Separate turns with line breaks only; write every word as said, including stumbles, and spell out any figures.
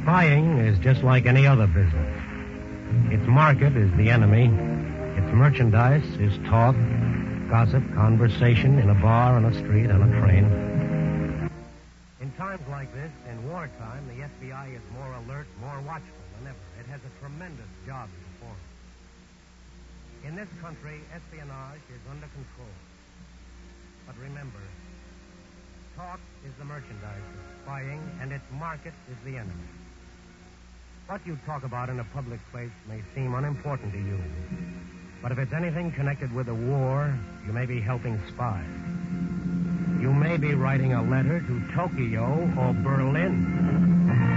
Spying is just like any other business. Its market is the enemy. Its merchandise is talk, gossip, conversation in a bar, on a street, on a train. In times like this, in wartime, the F B I is more alert, more watchful than ever. It has a tremendous job to perform. In this country, espionage is under control. But remember, talk is the merchandise of spying, and its market is the enemy. What you talk about in a public place may seem unimportant to you. But if it's anything connected with a war, you may be helping spies. You may be writing a letter to Tokyo or Berlin.